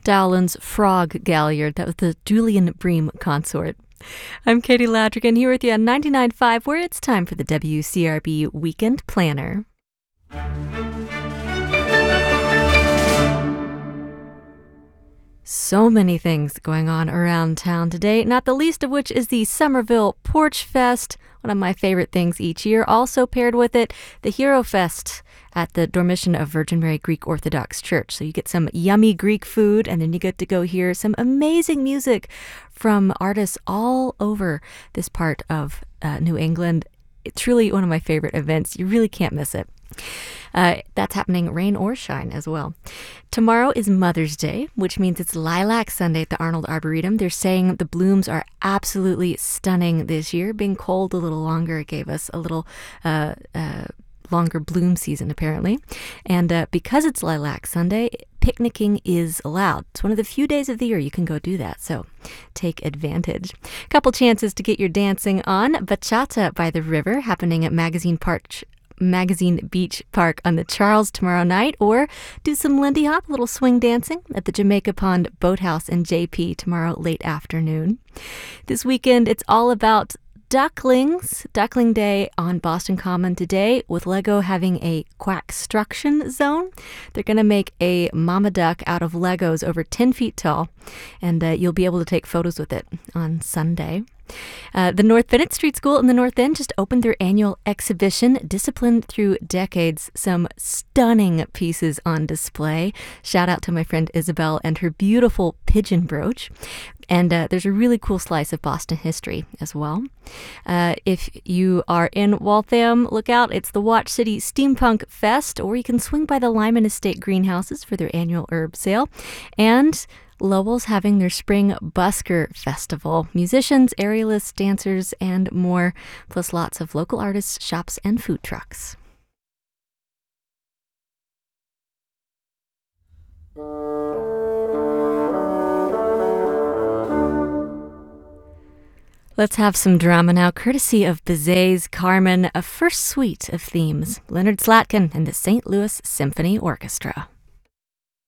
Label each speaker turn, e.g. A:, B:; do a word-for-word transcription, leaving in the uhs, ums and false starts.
A: Dowland's Frog Galliard. That was the Julian Bream consort. I'm Katie Ladrigan here with you on ninety-nine point five, where it's time for the W C R B Weekend Planner. So many things going on around town today, not the least of which is the Somerville Porch Fest, one of my favorite things each year. Also paired with it, the Hero Fest at the Dormition of Virgin Mary Greek Orthodox Church. So you get some yummy Greek food, and then you get to go hear some amazing music from artists all over this part of uh, New England. It's truly one of my favorite events. You really can't miss it. Uh, that's happening rain or shine as well. Tomorrow is Mother's Day, which means it's Lilac Sunday at the Arnold Arboretum. They're saying the blooms are absolutely stunning this year. Being cold a little longer, it gave us a little uh, uh, longer bloom season, apparently. And uh, because it's Lilac Sunday, picnicking is allowed. It's one of the few days of the year you can go do that, so take advantage. A couple chances to get your dancing on. Bachata by the River, happening at Magazine Park Magazine Beach Park on the Charles tomorrow night, or do some Lindy Hop, a little swing dancing at the Jamaica Pond Boathouse in J P tomorrow late afternoon. This weekend, it's all about ducklings. Duckling Day on Boston Common today, with Lego having a quackstruction zone. They're going to make a mama duck out of Legos over ten feet tall, and uh, you'll be able to take photos with it on Sunday. Uh, the North Bennett Street School in the North End just opened their annual exhibition, Disciplined Through Decades. Some stunning pieces on display. Shout out to my friend Isabel and her beautiful pigeon brooch. And uh, there's a really cool slice of Boston history as well. Uh, if you are in Waltham, look out. It's the Watch City Steampunk Fest, or you can swing by the Lyman Estate greenhouses for their annual herb sale. And Lowell's having their Spring Busker Festival. Musicians, aerialists, dancers, and more, plus lots of local artists, shops, and food trucks. Let's have some drama now, courtesy of Bizet's Carmen, a first suite of themes. Leonard Slatkin and the Saint Louis Symphony Orchestra.